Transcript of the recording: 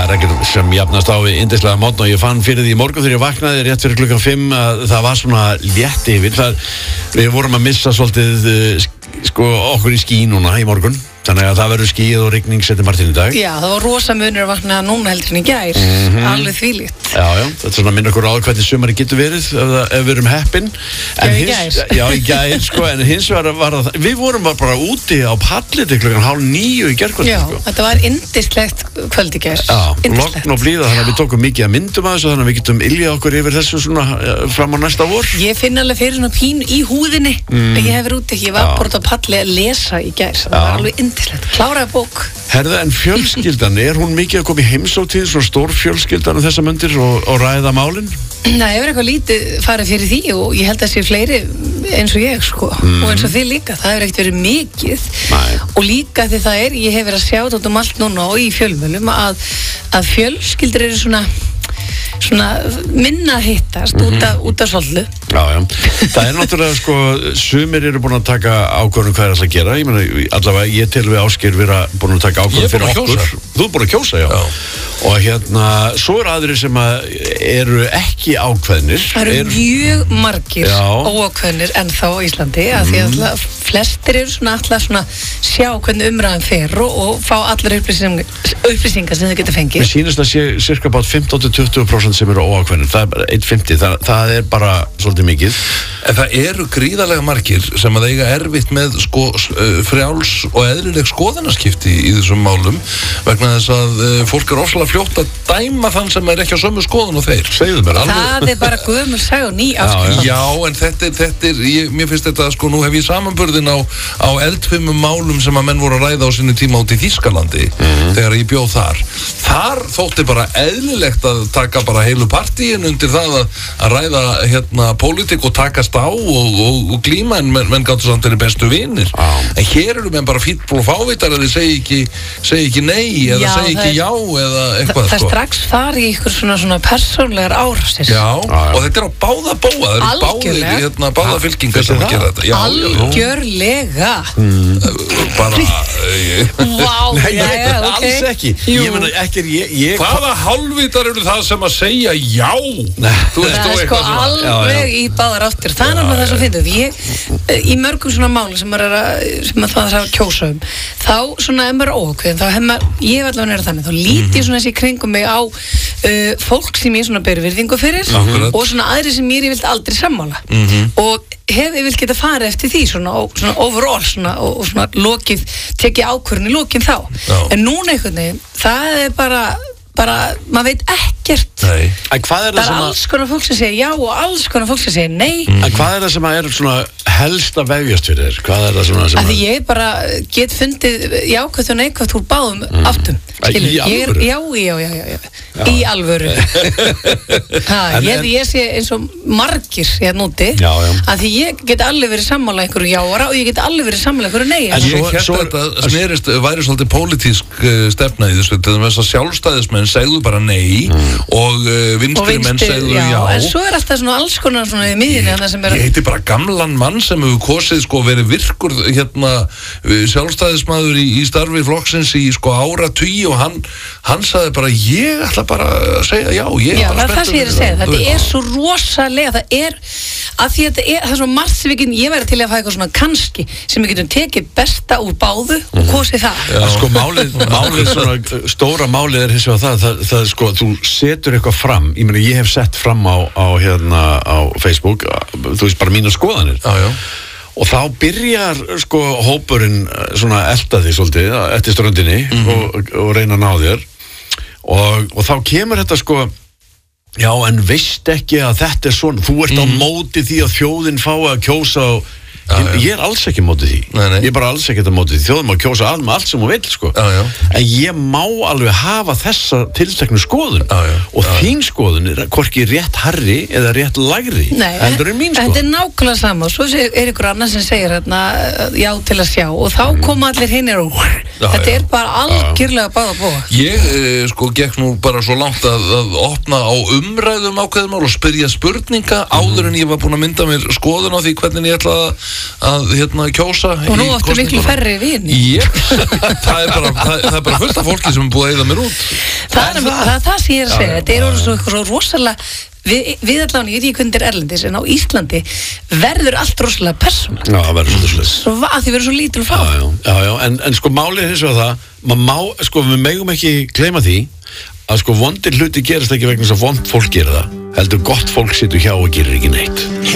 regn sem jafnast á við yndislega mótn og ég fann fyrir því í morgun þegar ég vaknaði rétt fyrir klukkan 5 að það var svona létt yfir. Við vorum að missa svolítið okkur í ský núna í morgun. Þannig að það verður skýið og rigning setið marginn í dag. Já, það var rosa munur að vakna núna heldur en í gær. Alveg þvílíkt. Já, þetta er svona að minna okkur á hvernig sumari getur verið ef við erum heppin. Í gær. Já, í gær, en hins vegar var það, við vorum bara úti á palli til klukkan 8:30 í gærkvöldi. Já, þetta var yndislegt kvöld í gær. Já, logn og blíða, þannig að við tókum mikið að myndum að þessu, þannig að við getum iljað okkur yfir þessu svona fram á næsta vor. Ég finn alveg fyrir svona pín í húðinni. Ég hef verið úti, ég var bara á palli að lesa í gær. Það var alveg yndislegt. Kláraði bók. Herðu, en fjölskyldan, er hún mikið að koma í heimsóktíð, svona stór fjölskyldan þessa mundir og ræða málin? Nei, ég verið eitthvað lítið farið fyrir því og ég held að sé fleiri eins og ég, og eins og þið líka. Það hefur ekkert verið mikið. Nei. Og líka því það ég hef verið að sjá þetta allt núna og í fjölmjölum að fjölskyldur eru svona minna hittast út af svollu. Já. Það er náttúrulega sumir eru búin að taka ákvörðun hvað er alltaf að gera. Ég meina, allavega ég til við Ásgeir vera búin að taka ákvörðun fyrir okkur. Þú er búin að kjósa, já. Og svo eru aðrir sem eru ekki ákveðnir. Það eru mjög margir óákveðnir ennþá á Íslandi af því að flestir eru alltaf sjá hvernig umræðan fer og fá allar upplýsingar sem þau geta fengið. Mér sýnist að sé cirka bát 15-20% sem eru óákveðnir. Það er 1,50. Það er bara svolítið mikið. En það eru gríðarlega margir sem að eiga erfitt með frjáls og eðlileg skoðanaskipti í þessum málum vegna þess að fólk er ofsalega fljótt að dæma þann sem er ekki á sömu skoðun og þeir. Segðu mér alveg. Það er bara gömul saga og ný afskipti. Já, en þetta er mér finnst þetta, nú hef ég samanburðin á eldfimum málum sem að menn voru að ræða á sinni tíma út í Þýskalandi þegar ég bjóð þar. Þar þótti bara eðlilegt að taka bara heilu partíin undir það að ræða pólitík og takast á og glíma en menn gáttu samt þeirri bestu vinir. En hér eru menn bara fítból og fávitar að þið segi ekki nei eða segi ekki já eða eitthvað. Það strax fari í ykkur svona persónlegar árásir. Já, og þetta er á báða bóa. Það eru báða fylkingar sem að gera þetta. Algjörlega. Bara alls ekki. Ég meina, hvaða hálfvitar eru það sem að segja já? Það er alveg í báðar áttir. Það er alveg það sem finnst. Í mörgum svona máli sem það þarf að kjósa þá er maður óákveðin. Ég hef allavega þannig. Þá lít ég þessi kringum mig á fólk sem ég ber virðingu fyrir og aðri sem ég vilt aldrei sammála. Og hef ég vilt geta farið eftir því overall og lokið, tekið ákvörðun í lokin þá. En núna einhvern veginn, það er bara maður veit ekkert. Það er alls konar fólk sem segir já og alls konar fólk sem segir nei. En hvað er það sem er helst að vefjast fyrir þér? Hvað er það sem að ég bara get fundið jákvæmt og neikvæmt úr báðum áttum. Í alvöru? Já. Í alvöru. Ég sé eins og margir núti að því ég get alveg verið sammála einhverju jáara og ég get alveg verið sammála einhverju nei. En ég hélt að þetta snerist væri svolítið pólitísk stefna í þessu, til þess að sjálfstæðismenn segðu bara nei og vinstri menn segðu já. En svo er alltaf alls konar í miðjunni Ég heiti bara gamlan mann sem hefur kosið verið virkur sjálfstæðismadur í starfi flokksins í áratugi og hann sagði bara ég ætla bara að segja já. Það sé ég að segja, þetta er svo rosalega, það er að því að það er svo margt sem ég væri til að fá eitthvað kannski sem við getum tekið besta úr báðu og kosið það. Stóra málið er hins vegar það þú setur eitthvað fram, ég hef sett fram á Facebook, þú veist bara mínar skoðanir. Og þá byrjar hópurinn elta því svolítið eftir ströndinni og reyna að ná þér og þá kemur þetta já en veist ekki að þetta er svona, þú ert á móti því að þjóðin fái að kjósa ég er alls ekki á móti því. Ég er bara alls ekki á móti því. Þjóðin má kjósa með allt sem hún vill en ég má alveg hafa þessa tilteknu skoðun og þín skoðun er hvorki rétt harri eða rétt lægri heldur en mín skoðun. Þetta er nákvæmlega sama og svo er ykkur annar sem segir já til að sjá og þá koma allir hinnir og þetta er bara algjörlega báða bóa. Ég gekk nú bara svo langt að opna á umræðum ákveðum og spyrja spurninga áður en ég var búin að mynda mér skoðun á því hvernig ég ætla að kjósa og nú áttu miklu færri vini. Það er bara fullt af fólki sem er búið að eyða mér út. Það er það sem ég er að segja. Þetta er svo rosalega við allan, ég veit ekki hvernig erlendis, en á Íslandi verður allt rosalega persónulegt. Já, það verður svolítið að því verður svo lítil frá. Já, en sko málið er hins vegar það, maður má, sko við megum ekki gleyma því að sko vondir hluti gerast ekki vegna þess að vond fólk gerir það, heldur gott fólk situr hjá og gerir ekki neitt.